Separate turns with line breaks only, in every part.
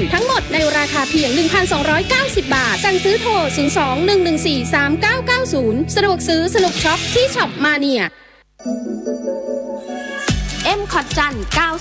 ทั้งหมดในราคาเพียง 1,290 บาทสั่งซื้อโทร 02-114-3990 สะดวกซื้อสนุกช็อปที่ช็อปมาเนียคอตจัน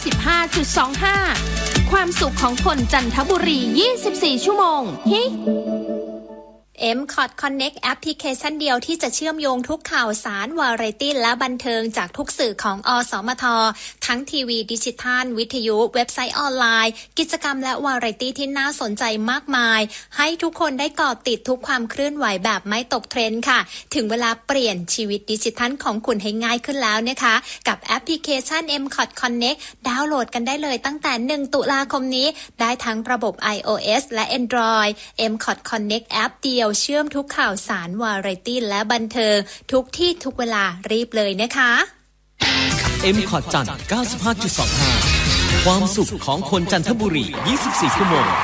95.25 ความสุขของคนจันทบุรี 24 ชั่วโมงฮิ
M.Cot Connect แอปพลิเคชันเดียวที่จะเชื่อมโยงทุกข่าวสารวาไรตี้และบันเทิงจากทุกสื่อของอสมททั้งทีวีดิจิทัลวิทยุเว็บไซต์ออนไลน์กิจกรรมและวาไรตี้ที่น่าสนใจมากมายให้ทุกคนได้เกาะติดทุกความเคลื่อนไหวแบบไม่ตกเทรนด์ค่ะถึงเวลาเปลี่ยนชีวิตดิจิทัลของคุณให้ง่ายขึ้นแล้วนะคะกับแอปพลิเคชัน M.Cot Connect ดาวน์โหลดกันได้เลยตั้งแต่1ตุลาคมนี้ได้ทั้งระบบ iOS และ Android M.Cot Connect แอปเดียวเชื่อมทุกข่าวสารวาไรตี้และบันเทิงทุกที่ทุกเวลารีบเลยนะคะ
M.Cot จัน 95.25 ความสุขของคนจันทบุรี 24 ชั่วโมง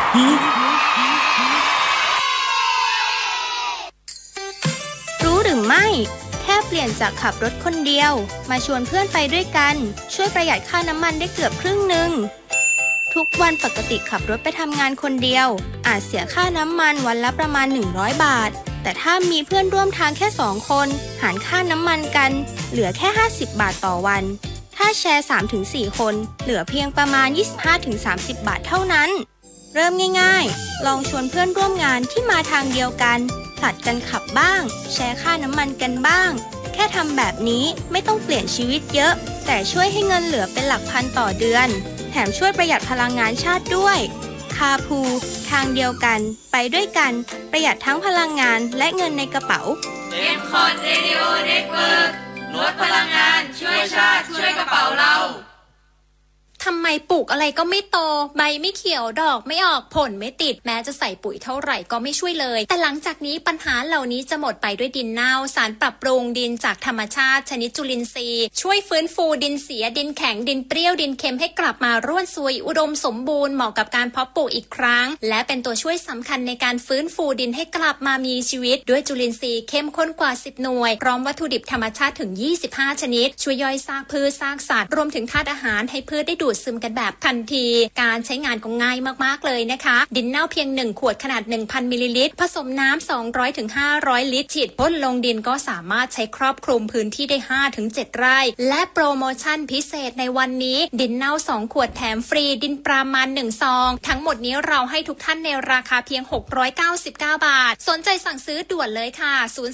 รู้หรือไม่แค่เปลี่ยนจากขับรถคนเดียวมาชวนเพื่อนไปด้วยกันช่วยประหยัดค่าน้ำมันได้เกือบครึ่งนึงทุกวันปกติขับรถไปทำงานคนเดียวอาจเสียค่าน้ำมันวันละประมาณ100 บาทแต่ถ้ามีเพื่อนร่วมทางแค่2 คนหารค่าน้ำมันกันเหลือแค่50 บาทต่อวันถ้าแชร์ 3-4 คนเหลือเพียงประมาณ 25-30 บาทเท่านั้นเริ่มง่ายๆลองชวนเพื่อนร่วมงานที่มาทางเดียวกันผลัดกันขับบ้างแชร์ค่าน้ำมันกันบ้างแค่ทำแบบนี้ไม่ต้องเปลี่ยนชีวิตเยอะแต่ช่วยให้เงินเหลือเป็นหลักพันต่อเดือนแถมช่วยประหยัดพลังงานชาติด้วยคาร์พูลทางเดียวกันไปด้วยกันประหยัดทั้งพลังงานและเงินในกระเป๋า
M.Cot Radio Network ลดพลังงานช่วยชาติช่วยกระเป๋าเรา
ทำไมปลูกอะไรก็ไม่โตใบไม่เขียวดอกไม่ออกผลไม่ติดแม้จะใส่ปุ๋ยเท่าไหร่ก็ไม่ช่วยเลยแต่หลังจากนี้ปัญหาเหล่านี้จะหมดไปด้วยดินเน่าสารปรับปรุงดินจากธรรมชาติชนิดจุลินทรีย์ช่วยฟื้นฟูดินเสียดินแข็งดินเปรี้ยวดินเค็มให้กลับมาร่วนซุยอุดมสมบูรณ์เหมาะกับการเพาะปลูกอีกครั้งและเป็นตัวช่วยสำคัญในการฟื้นฟูดินให้กลับมามีชีวิตด้วยจุลินทรีย์เข้มข้นกว่า10 หน่วยพร้อมวัตถุดิบธรรมชาติถึง25 ชนิดช่วยย่อยซากพืชซากสัตว์รวมถึงธาตุอาหารให้พืชได้ดูดซึมกันแบบทันทีการใช้งานก็ง่ายมากๆเลยนะคะดินเน่าเพียง1 ขวดขนาด 1,000 มิลลิลิตรผสมน้ำ200 ถึง 500 ลิตรฉีดพ่นลงดินก็สามารถใช้ครอบคลุมพื้นที่ได้ 5 ถึง 7 ไร่และโปรโมชั่นพิเศษในวันนี้ดินเน่า2 ขวดแถมฟรีดินปรามาณ1 ซองทั้งหมดนี้เราให้ทุกท่านในราคาเพียง699 บาทสนใจสั่งซื้อด่วนเลยค่ะ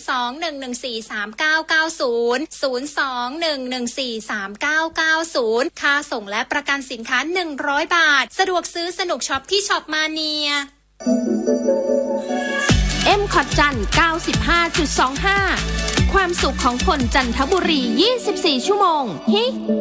02-114-3990 ค่าส่งและประกันสินค้า100 บาทสะดวกซื้อสนุกช็อปที่ช็อปมาเนีย
M.Cot จัน 95.25 ความสุขของคนจันทบุรี 24 ชั่วโมงฮิ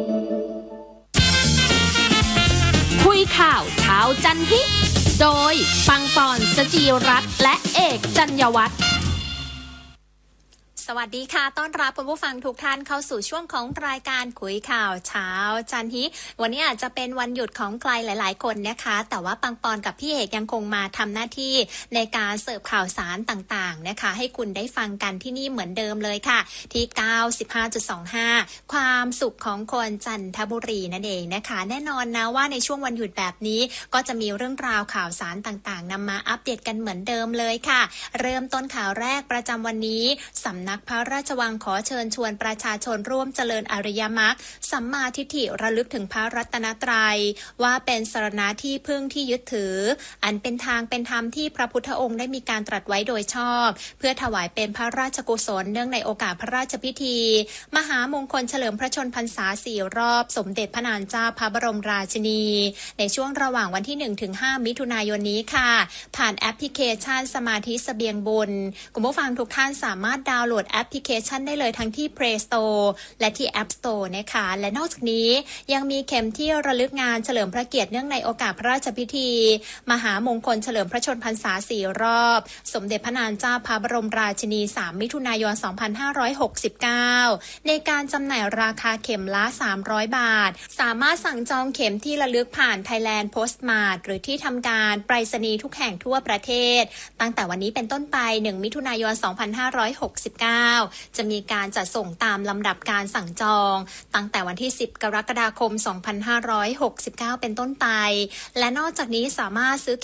คุยข่าวเช้าจันฮิโดยปังปอนสจีรัตน์และเอกจัญญวัฒน์
สวัสดีค่ะต้อนรับคุณผู้ฟังทุกท่านเข้าสู่ช่วงของรายการคุยข่าวเช้าจันทร์ฮิวันนี้อาจจะเป็นวันหยุดของใครหลายๆคนนะคะแต่ว่าปังปอนกับพี่เอกยังคงมาทำหน้าที่ในการเสิร์ฟข่าวสารต่างๆนะคะให้คุณได้ฟังกันที่นี่เหมือนเดิมเลยค่ะที่ 95.25 ความสุขของคนจันทบุรีนั่นเองนะคะแน่นอนนะว่าในช่วงวันหยุดแบบนี้ก็จะมีเรื่องราวข่าวสารต่างๆนำมาอัปเดตกันเหมือนเดิมเลยค่ะเริ่มต้นข่าวแรกประจำวันนี้สำนักพระราชวังขอเชิญชวนประชาชนร่วมเจริญอริยมรรคสัมมาทิฏฐิระลึกถึงพระรัตนตรัยว่าเป็นสรณะที่พึ่งที่ยึดถืออันเป็นทางเป็นธรรมที่พระพุทธองค์ได้มีการตรัสไว้โดยชอบเพื่อถวายเป็นพระราชกุศลเนื่องในโอกาสพระราชพิธีมหามงคลเฉลิมพระชนพรรษา4 รอบสมเด็จพระนางเจ้าพระบรมราชินีในช่วงระหว่างวันที่ 1-5 มิถุนายนนี้ค่ะผ่านแอปพลิเคชันสมาธิเสบียงบุญคุณผู้ฟังทุกท่านสามารถดาวน์โหลดแอปพลิเคชันได้เลยทั้งที่ Play Store และที่ App Store นะคะและนอกจากนี้ยังมีเข็มที่ระลึกงานเฉลิมพระเกียรติเนื่องในโอกาสพระราชพิธีมหามงคลเฉลิมพระชนพรรษา4 รอบสมเด็จพระนางเจ้าพระบรมราชินี3 มิถุนายน 2569ในการจำหน่ายราคาเข็มละ300 บาทสามารถสั่งจองเข็มที่ระลึกผ่าน Thailand Postmart หรือที่ทำการไปรษณีย์ทุกแห่งทั่วประเทศตั้งแต่วันนี้เป็นต้นไป1 มิถุนายน 2569จะมีการจัดส่งตามลำดับการสั่งจองตั้งแต่วันที่10 กรกฎาคม 2569เป็นต้นไปและนอกจากนี้สามารถซื้อ